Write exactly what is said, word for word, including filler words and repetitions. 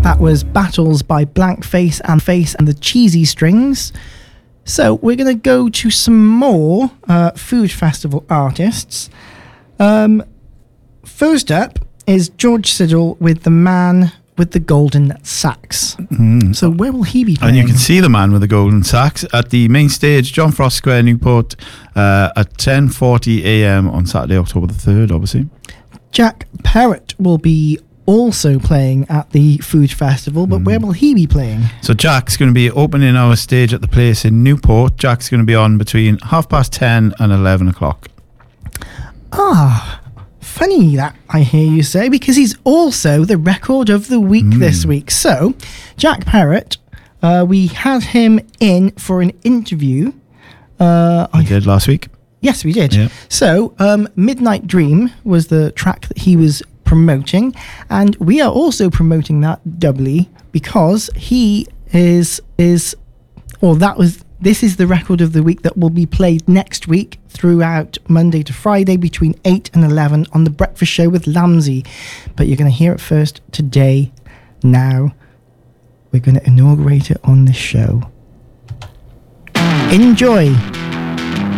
That was Battles by Blank Face and Face and the Cheesy Strings. So we're going to go to some more uh, Food Festival artists. Um, first up is George Siddle with The Man with the Golden Sax. Mm. So where will he be playing? And you can see the Man with the Golden Sax at the main stage, John Frost Square, Newport, uh, at ten forty a.m. on Saturday, October the third, obviously. Jack Parrott will be also playing at the Food Festival, but mm. where will he be playing? So Jack's going to be opening our stage at the place in Newport. Jack's going to be on between half past ten and eleven o'clock. Ah, funny that I hear you say, because he's also the record of the week mm. this week. So, Jack Parrott, uh, we had him in for an interview. Uh, I did last week. Yes, we did. Yeah. So, um, Midnight Dream was the track that he was promoting, and we are also promoting that doubly because he is is, or that was. This is the record of the week that will be played next week throughout Monday to Friday between eight and eleven on The Breakfast Show with Lamsey. But you're going to hear it first today. Now, we're going to inaugurate it on this show. Enjoy.